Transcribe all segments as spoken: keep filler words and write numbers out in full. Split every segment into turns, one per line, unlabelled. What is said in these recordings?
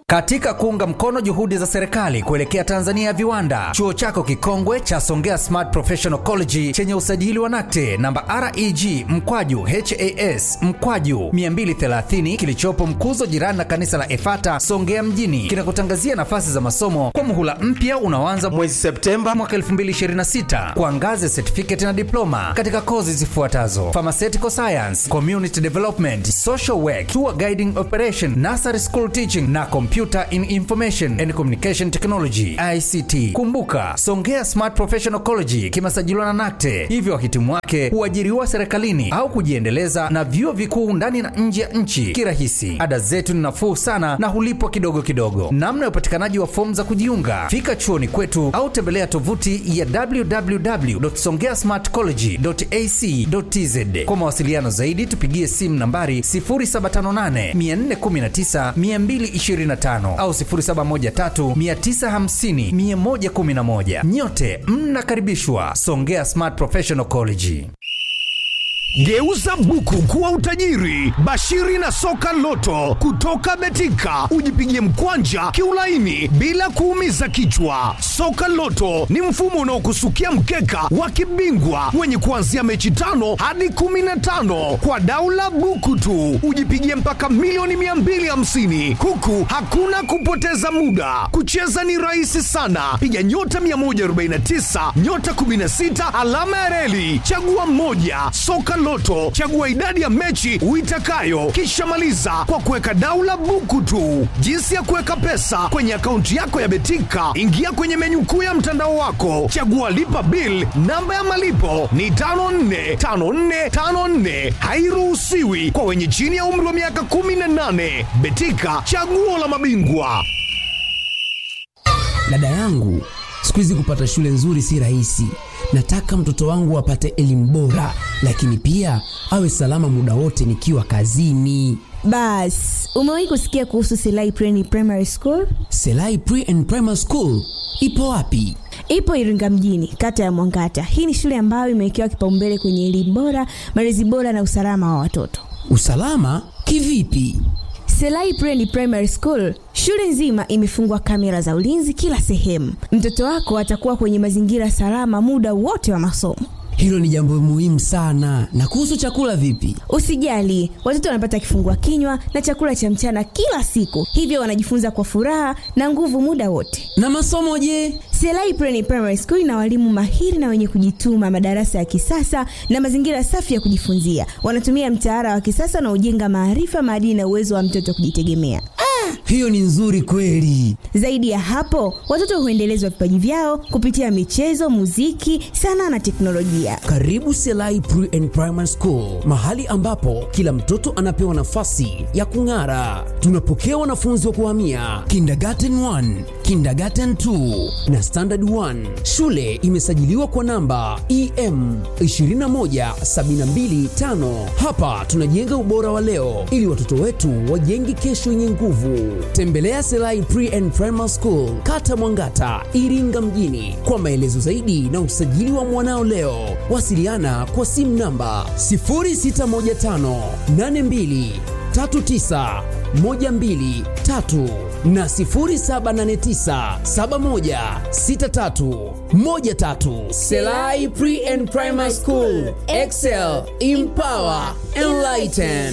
Katika kuunga mkono juhudi za serikali kuelekea Tanzania ya viwanda, chuo chako kikongwe cha Songea Smart Professional College chenye usajili wa NACTE namba R E G mkwaju H A S mkwaju mia mbili thelathini kilichopo Mkuzo, jirani na kanisa la Efata Songea mjini, kinakutangazia nafasi za masomo kwa muhula mpya unaoanza mwezi Septemba mwaka elfu mbili ishirini na sita kwa ngazi ya certificate na diploma katika kozi zifuatazo: Pharmaceutical Science, Community Development, Social Work, Tour Guiding Operation, Nursery School Teaching na Computer in Information and Communication Technology I C T. Kumbuka, Songea Smart Professional College kimesajiliwa na NACTE, hivyo wahitimu wake huajiriwa serikalini au kujiendeleza na vyuo vikuu ndani na nje ya nchi kirahisi. Ada zetu ni nafuu sana na hulipwa kidogo kidogo. Namna ya upatikanaji wa fomu za kujiunga: fika chuoni kwetu au tembelea tovuti ya w w w dot songea smart college dot a c dot t z. Kwa mawasiliano zaidi tupigie simu nambari sifuri saba tano nane nne nne tisa mia mbili ishirini na tano au sifuri saba moja tatu tisa hamsini mia moja kumi na moja. Nyote mnakaribishwa Songea Smart Professional College.
Geuza buku kuwa utajiri. Bashiri na soka loto kutoka Betika, ujipigie mkwanja kiulaini bila kuumiza kichwa. Soka loto ni mfumo unaokusukia mkeka wa kibingwa wenye kuanzia mechi tano hadi kumi na tano kwa daula buku tu. Ujipigie mpaka milioni mia mbili hamsini huku hakuna kupoteza muda. Kucheza ni rahisi sana. Piga nyota mia moja arobaini na tisa nyota kumi na sita alama ya reli, chagua moja. Soka Loto, chagua idadi ya mechi uitakayo, kisha maliza kwa kuweka daula buku tu. Jinsi ya kuweka pesa kwenye akaunti yako ya Betika: ingia kwenye menyu kuu ya mtandao wako, chagua lipa bill. Namba ya malipo ni tano nne tano nne tano nne. Hairuhusiwi kwa wenye chini ya umri wa miaka kumi na nane. Betika, chaguo la mabingwa.
Dada yangu, siku hizi kupata shule nzuri si rahisi. Nataka mtoto wangu apate elimu bora, lakini pia awe salama muda wote nikiwa kazini.
Bas, umewahi kusikia kuhusu Selai Pre Primary School?
Selai Pre and Primary School ipo wapi?
Ipo Iringa mjini, kata ya Mwangata. Hii ni shule ambayo imewekewa kipaumbele kwenye elimu bora, malezi bora na usalama wa watoto.
Usalama kivipi?
Selai Pre Primary School, shule nzima imefungwa kamera za ulinzi kila sehemu. Mtoto wako atakuwa kwenye mazingira salama muda wote wa masomo.
Hilo ni jambo muhimu sana. Na kuhusu chakula vipi?
Usijali, watoto wanapata kifungua kinywa na chakula cha mchana kila siku. Hivyo wanajifunza kwa furaha na nguvu muda wote.
Na masomo je?
Selai Pre Primary School ina walimu mahiri na wenye kujituma, madarasa ya kisasa na mazingira safi ya kujifunzia. Wanatumia mtaala wa kisasa na ujenga maarifa, maadili na uwezo wa mtoto kujitegemea.
Hiyo ni nzuri kweli.
Zaidi ya hapo, watoto huendelezwa vipaji vyao kupitia michezo, muziki, sanaa na teknolojia.
Karibu Selai Pre and Primary School, mahali ambapo kila mtoto anapewa nafasi ya kung'ara. Tunapokea wanafunzi wa kuhamia Kindergarten one, Kindergarten two na Standard one. Shule imesajiliwa kwa namba E M ishirini na moja sabini na mbili tano. Hapa tunajenga ubora wa leo ili watoto wetu wajenge kesho yenye nguvu. Tembelea Selai Pre and Primary School, kata Mwangata, Iringa mjini. Kwa maelezo zaidi na usajili wa mwanao leo, wasiliana kwa simu namba sifuri sita moja tano nane mbili tatu tisa moja mbili tatu na sifuri saba nane tisa saba moja sita tatu moja tatu. Selai Pre and Primary School, excel, empower, enlighten.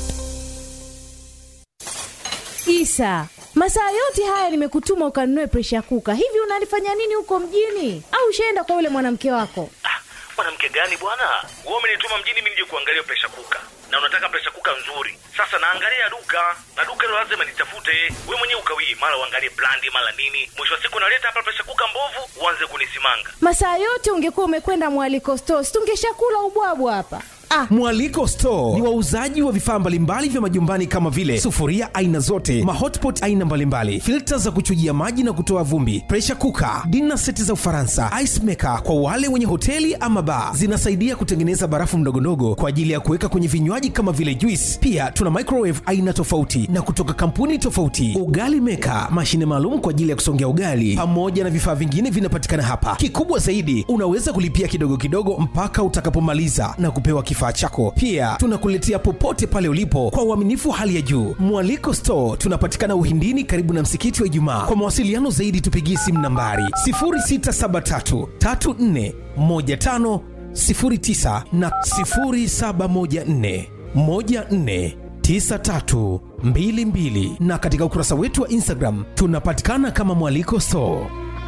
Isa, masaa yote haya nimekutuma ukanunue pressure cooker. Hivi unalifanya nini huko mjini? Au ushaenda kwa yule mwanamke wako?
Ah, mwanamke gani bwana? Wewe umenituma mjini mimi nije kuangalia pressure cooker. Na unataka pressure cooker nzuri. Sasa naangalia duka, na duka hilo lazima nitafute. Wewe mwenyewe ukawii, mara uangalie brandi, mara nini. Mwisho wa siku naleta hapa pressure cooker mbovu, uanze kunisimanga.
Masaa yote ungekuwa umekwenda Mwaliko Store, tungeshakula ubwabwa hapa.
Ah. Mwaliko Store ni wauzaji wa vifaa mbalimbali vya majumbani kama vile sufuria aina zote, mahotpot aina mbalimbali, filter za kuchujia maji na kutoa vumbi, pressure cooker, dinner set za Ufaransa, ice maker kwa wale wenye hoteli ama bar. Zinasaidia kutengeneza barafu ndogondogo kwa ajili ya kuweka kwenye vinywaji kama vile juice. Pia tuna microwave aina tofauti na kutoka kampuni tofauti. Ugali maker, mashine maalum kwa ajili ya kusongea ugali, pamoja na vifaa vingine vinapatikana hapa. Kikubwa zaidi, unaweza kulipia kidogo kidogo mpaka utakapomaliza na kupewa kifaa
kifaa chako. Pia tunakuletea popote pale ulipo kwa uaminifu hali ya juu. Mwaliko Store tunapatikana Uhindini karibu na msikiti wa Ijumaa. Kwa mawasiliano zaidi tupigie simu nambari sifuri sita saba tatu tatu nne moja tano sifuri tisa na sifuri saba moja nne moja nne tisa tatu mbili mbili, na katika ukurasa wetu wa Instagram tunapatikana kama Mwaliko Store.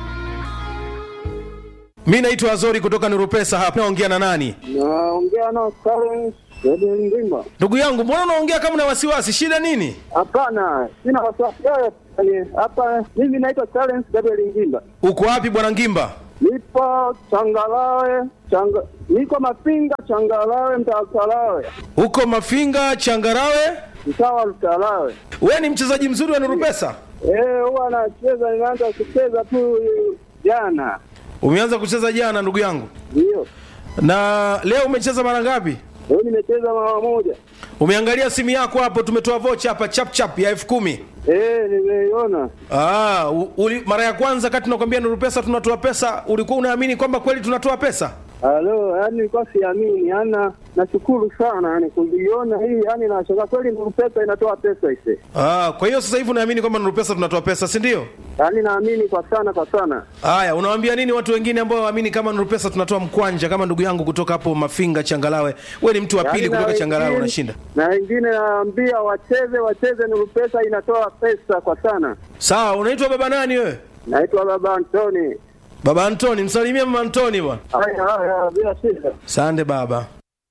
Mimi naitwa Azori kutoka Nuru Pesa hapa. Naongea na nani?
Naongea na Clarence Gabriel Ngimba.
Ndugu yangu, mbona unaongea kama una wasiwasi? Shida nini?
Hapana, sina wasiwasi. Hapa mimi naitwa Clarence Gabriel Ngimba.
Uko wapi bwana Ngimba?
Nipo Changalawe, changa niko Mafinga Changalawe Mtakalawe.
Uko Mafinga Changarawe?
Mtawa Mtakalawe.
Wewe ni mchezaji mzuri wa Nuru Pesa?
Eh, huwa nacheza, nimeanza kucheza tu jana.
Umeanza kucheza jana ndugu yangu?
Ndio.
Na leo umecheza mara ngapi?
Leo nimecheza mara moja.
Umeangalia simu yako hapo, tumetoa vocha hapa chap chap ya elfu kumi.
Eh, nimeiona.
Ah, uli, mara ya kwanza kati tunakwambia Nuru Pesa tunatoa pesa, ulikuwa unaamini kwamba kweli tunatoa pesa?
Halo, yani nilikuwa siamini, yani nashukuru sana yani kuliona hii, yani nashangaa kweli Nuru Pesa inatoa pesa hizi.
Ah, kwa hiyo sasa hivi unaamini kwamba Nuru Pesa tunatoa pesa, si ndio?
Yani naamini kwa sana kwa sana.
Haya, unawaambia nini watu wengine ambao waamini kama Nuru Pesa tunatoa mkwanja kama ndugu yangu kutoka hapo Mafinga Changalawe? Wewe ni mtu wa pili yani kutoka Changalawe unashinda.
Na wengine naambia wacheze wacheze Nuru Pesa inatoa pesa kwa sana.
Sawa, unaitwa baba nani wewe?
Naitwa baba Antoni.
Baba Antoni, msalimie mama Antoni bwana.
Haya haya, bila shida.
Asante baba.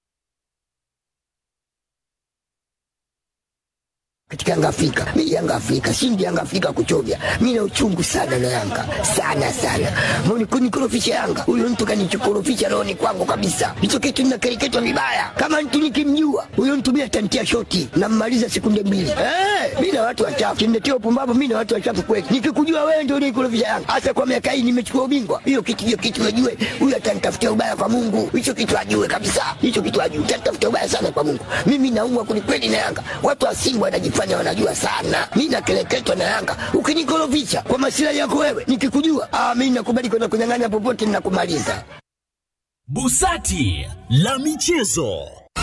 Katika Yanga Afrika, mimi Yanga Afrika, shindi Yanga Afrika kuchovya. Mimi na uchungu sana na Yanga, sana sana. Mbona kunikorofisha Yanga? Huyo mtu kanichokorofisha roho ni kwangu kabisa. Hicho kitu ninakereketwa vibaya. Kama mtu nikimjua, huyo mtu mimi atantia shoti na mmaliza sekunde mbili. Eh, mimi na watu wachafu. Kiniletea upumbavu mimi na watu wachafu kweli. Nikikujua wewe ndio unikorofisha Yanga. Hasa kwa miaka hii nimechukua ubingwa. Hiyo kitu hiyo kitu unajue, huyo atanitafutia ubaya kwa Mungu. Hicho kitu ajue kabisa. Hicho kitu ajue. Atanitafutia ubaya sana kwa Mungu. Mimi naumwa kulikweli na Yanga. Watu wa Simba wanajifanya wanajua sana. Mimi nakeleketwa na Yanga. Ukinikorofisha kwa masilahi yako wewe, nikikujua, ah mimi nakubali kwenda kunyang'anya popote ninakumaliza.
Busati la michezo.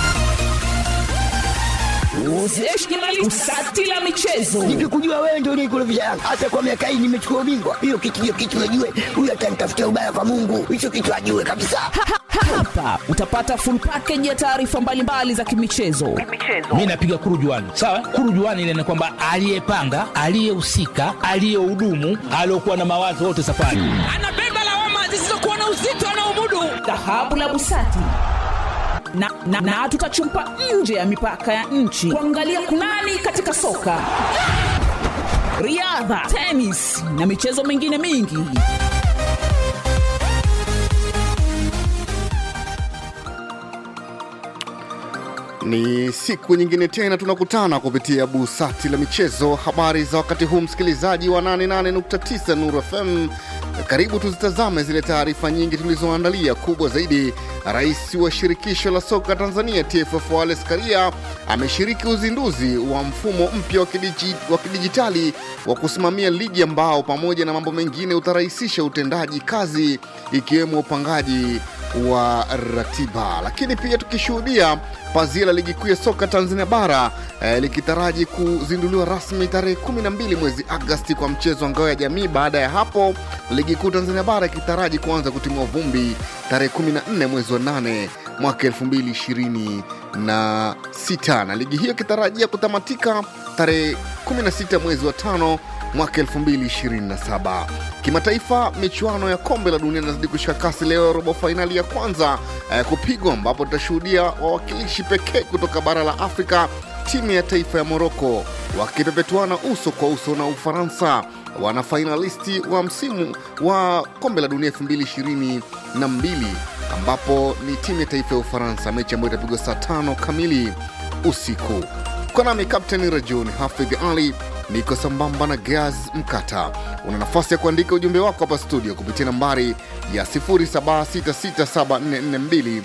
Busati la michezo.
Nikikujua wewe ndio unikorofisha Yanga. Hata kwa miaka hii nimechukua ubingwa. Hiyo kitu hiyo kitu unajue, huyo atanitafutia ubaya kwa Mungu. Hicho kitu ajue kabisa.
Hapa utapata full package ya taarifa mbalimbali za kimichezo.
Mimi napiga kurujuani. Sawa? Kurujuani ile ni kwamba aliyepanga, aliyehusika, aliyehudumu, aliyokuwa na mawazo wote safari.
Anabeba lawama zisizokuwa na uzito na umudu. Dhahabu la Busati. Na, na, na tutachumpa nje ya mipaka ya nchi kuangalia kunani katika soka, riadha, tennis na michezo mingine mingi.
Ni siku nyingine tena tunakutana kupitia Busati la michezo. Habari za wakati huu msikilizaji wa nane nane nukta tisa Nuru F M. Karibu tuzitazame zile taarifa nyingi tulizoandalia. Kubwa zaidi, Rais wa shirikisho la soka Tanzania T F F Wallace Karia ameshiriki uzinduzi wa mfumo mpya wa kidijitali wa kusimamia ligi ambao pamoja na mambo mengine utarahisisha utendaji kazi ikiwemo upangaji wa ratiba. Lakini pia tukishuhudia pazia la ligi kuu ya soka Tanzania bara eh, likitaraji kuzinduliwa rasmi tarehe kumi na mbili mwezi Agosti kwa mchezo wa ngao ya jamii. Baada ya hapo ligi kuu Tanzania bara ikitaraji kuanza kutimua vumbi tarehe kumi na nne mwezi wa nane mwaka elfu mbili ishirini na sita, na ligi hiyo ikitarajia kutamatika tarehe kumi na sita mwezi wa tano mwaka elfu mbili ishirini na saba. Kimataifa, michuano ya kombe la dunia inazidi kushika kasi. Leo robo finali ya kwanza eh, kupigwa ambapo tutashuhudia wawakilishi pekee kutoka bara la Afrika, timu ya taifa ya Morocco wakipepetuana uso kwa uso na Ufaransa, wana finalisti wa msimu wa kombe la dunia elfu mbili ishirini na mbili ambapo ni timu ya taifa ya Ufaransa, mechi ambayo itapigwa saa tano kamili usiku. Kwa nami Kapteni Rajuni Hafidh Ali, niko sambamba na Gaz Mkata. Una nafasi ya kuandika ujumbe wako hapa studio kupitia nambari ya sifuri saba sita sita saba nne nne mbili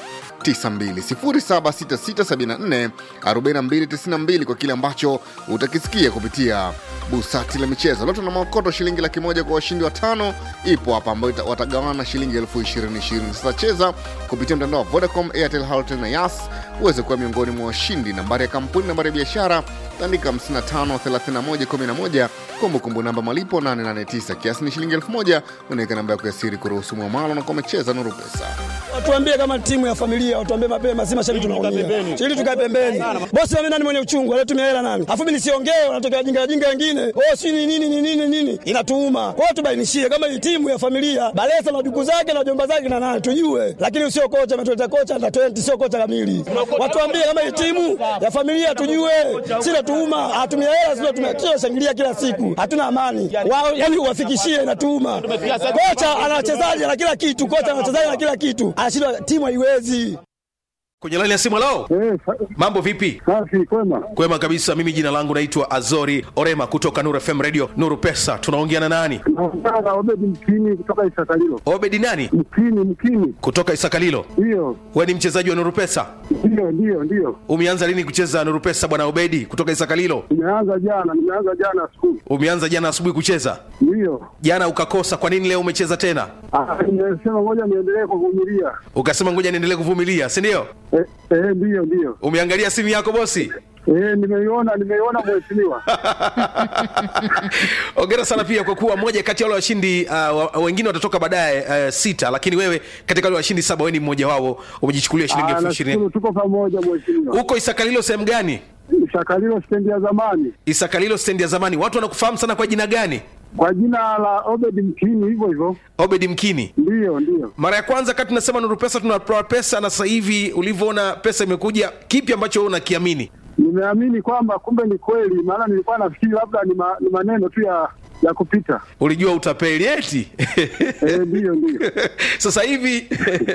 tisa mbili sifuri saba sita sita saba nne arobaini na mbili tisini na mbili kwa kile ambacho utakisikia kupitia busati la michezo. Loto na maokoto shilingi laki moja kwa washindi watano ipo hapa, ambayo watagawana shilingi elfu ishirini ishirini. Sasa cheza kupitia mtandao wa Vodacom, Airtel, Halotel na Yas uweze kuwa miongoni mwa washindi. Nambari ya kampuni, nambari ya biashara, andika hamsini na tano thelathini na moja kumi na moja, kumbukumbu namba malipo nane nane tisa, kiasi ni shilingi elfu moja. Unaweka namba yako ya siri kuruhusu muamala na kwa umecheza Nuru Pesa.
Watuambie kama timu ya familia, watuambie mapema, si mashabiki tunaongea. Ili tukae pembeni. Bosi mimi nani mwenye uchungu, anatumia hela nani? Afu mimi nisiongee, wanatokea jinga jinga wengine. Oh, si ni nini nini nini? Inatuuma. Kwa hiyo tubainishie kama hii timu ya familia, Balesa na ndugu zake na jomba zake na nani tujue. Lakini sio kocha ametuleta kocha na twenty sio kocha kamili. Watuambie kama hii timu ya familia tujue. Si natuuma, hatumia hela sio tumekia shangilia kila siku. Hatuna amani. Wao yani uwafikishie inatuuma. Kocha ana wachezaji na kila kitu, kocha ana wachezaji na kila kitu. Anashindwa, timu haiwezi.
Kwenye laini ya simu lao.
Eh,
mambo vipi?
Safi, kwema.
Kwema kabisa. Mimi jina langu naitwa Azori Orema kutoka Nuru F M Radio Nuru Pesa. Tunaongea na nani?
Naongea na Obedi Mkini kutoka Isakalilo.
Obedi nani?
Mkini, Mkini.
Kutoka Isakalilo.
Ndio.
Wewe ni mchezaji wa Nuru Pesa?
Ndio, ndio, ndio.
Umeanza lini kucheza Nuru Pesa bwana Obedi kutoka Isakalilo?
Nimeanza jana, nimeanza jana asubuhi.
Umeanza jana asubuhi kucheza?
Ndio.
Jana ukakosa, kwa nini leo umecheza tena?
Ah, nimesema ngoja niendelee kuvumilia.
Ukasema ngoja niendelee kuvumilia, si ndio?
Eh, eh, ndio, ndio.
Umeangalia simu yako bosi?
Eh, nimeiona, nimeiona mheshimiwa.
Hongera sana pia kwa kuwa moja kati ya wale washindi uh, wengine watatoka baadaye uh, sita, lakini wewe katika wale washindi saba wewe ni mmoja wao, umejichukulia shilingi elfu ishirini.
Tuko pamoja mheshimiwa.
Uko Isakalilo sehemu gani?
Isakalilo stendi ya zamani.
Isakalilo stendi ya zamani. Watu wanakufahamu sana kwa jina gani?
Kwa jina la Obedi Mkini, hivyo hivyo.
Obedi Mkini.
Ndio, ndio.
Mara ya kwanza kati tunasema Nuru Pesa tunatoa pesa, na sasa hivi ulivyoona pesa imekuja, kipi ambacho wewe unakiamini?
Nimeamini kwamba kumbe ni kweli, maana nilikuwa nafikiri labda ni, ma, ni maneno tu ya ya kupita.
Ulijua utapeli eti?
Eh, ndio, ndio.
Sasa hivi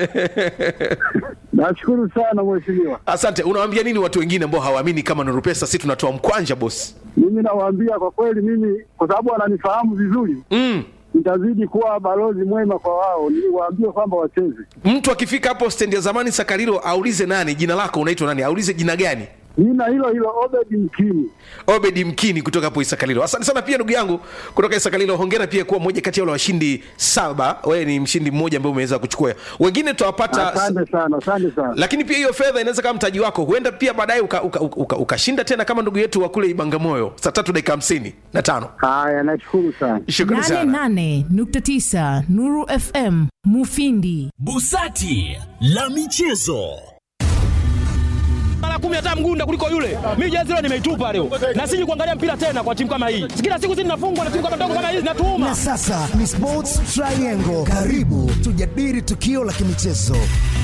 nashukuru sana mheshimiwa.
Asante. Unawaambia nini watu wengine ambao hawaamini kama Nuru Pesa sisi tunatoa mkwanja boss?
Mimi nawaambia kwa kweli, mimi kwa sababu wananifahamu vizuri.
Mm.
Nitazidi kuwa balozi mwema kwa wao, niwaambie kwamba wacheze.
Mtu akifika hapo stendi ya zamani Sakarilo aulize nani, jina lako unaitwa nani? Aulize jina gani?
Jina hilo hilo Obedi Mkini.
Obedi Mkini kutoka hapo Isakalilo. Asante sana pia ndugu yangu kutoka Isakalilo. Hongera pia kuwa mmoja kati ya wale washindi saba. Wewe ni mshindi mmoja ambaye umeweza kuchukua. Wengine tutawapata.
Asante sana, asante sana.
Lakini pia hiyo fedha inaweza kama mtaji wako. Huenda pia baadaye ukashinda uka, uka, uka, uka tena kama ndugu yetu wa kule Ibangamoyo saa tatu dakika hamsini na tano.
Haya, nashukuru sana.
Shukrani sana.
nane nane nukta tisa Nuru F M Mufindi.
Busati la michezo.
Mara kumi hata mgunda kuliko yule. Mimi jezi leo nimeitupa leo. Na siji kuangalia mpira tena kwa timu kama hii. Kila siku sisi tunafungwa na timu kama ndogo kama hizi zinatuuma.
Na sasa ni Sports Triangle. Karibu tujadili tukio la kimichezo.